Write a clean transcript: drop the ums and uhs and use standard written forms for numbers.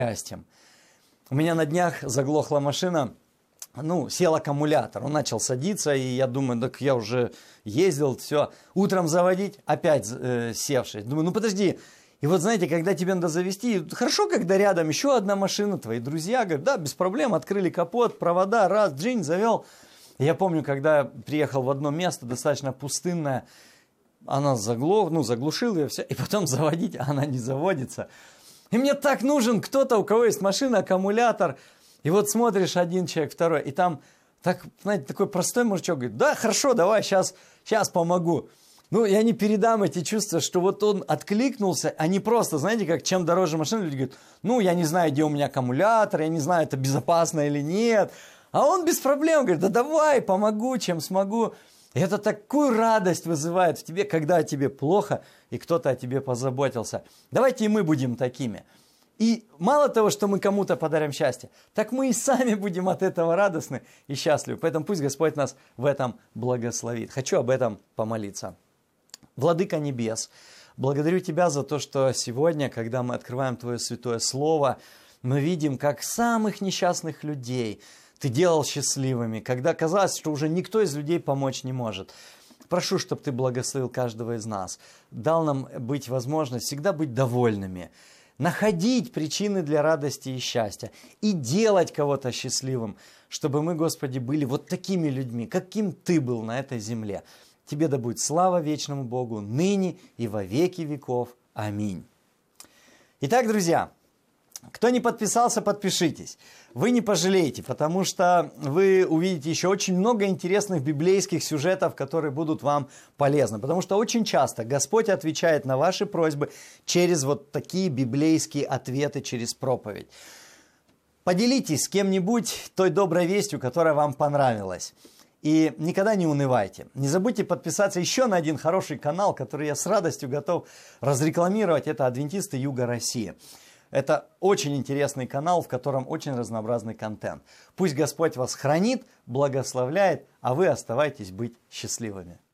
счастьем. У меня на днях заглохла машина, сел аккумулятор, он начал садиться, и я думаю, так я уже ездил, все, утром заводить, опять севший. Думаю, подожди, и вот знаете, когда тебе надо завести, хорошо, когда рядом еще одна машина, твои друзья говорят, да, без проблем, открыли капот, провода, раз, джинь, завел. Я помню, когда приехал в одно место, достаточно пустынное, она заглушила ее, все, и потом заводить, а она не заводится. И мне так нужен кто-то, у кого есть машина, аккумулятор. И вот смотришь, один человек, второй, и там, знаете, такой простой мужичок говорит, да, хорошо, давай, сейчас помогу. Я не передам эти чувства, что вот он откликнулся, а не просто, знаете, как чем дороже машина, люди говорят, я не знаю, где у меня аккумулятор, я не знаю, это безопасно или нет. А он без проблем говорит, да давай, помогу, чем смогу. И это такую радость вызывает в тебе, когда тебе плохо, и кто-то о тебе позаботился. Давайте и мы будем такими. И мало того, что мы кому-то подарим счастье, так мы и сами будем от этого радостны и счастливы. Поэтому пусть Господь нас в этом благословит. Хочу об этом помолиться. Владыка небес, благодарю Тебя за то, что сегодня, когда мы открываем Твое святое Слово, мы видим, как самых несчастных людей Ты делал счастливыми, когда казалось, что уже никто из людей помочь не может. Прошу, чтобы Ты благословил каждого из нас, дал нам быть возможность всегда быть довольными, находить причины для радости и счастья и делать кого-то счастливым, чтобы мы, Господи, были вот такими людьми, каким Ты был на этой земле. Тебе да будет слава вечному Богу, ныне и во веки веков. Аминь. Итак, друзья, кто не подписался, подпишитесь. Вы не пожалеете, потому что вы увидите еще очень много интересных библейских сюжетов, которые будут вам полезны. Потому что очень часто Господь отвечает на ваши просьбы через вот такие библейские ответы, через проповедь. Поделитесь с кем-нибудь той доброй вестью, которая вам понравилась. И никогда не унывайте. Не забудьте подписаться еще на один хороший канал, который я с радостью готов разрекламировать. Это «Адвентисты Юга России». Это очень интересный канал, в котором очень разнообразный контент. Пусть Господь вас хранит, благословляет, а вы оставайтесь быть счастливыми.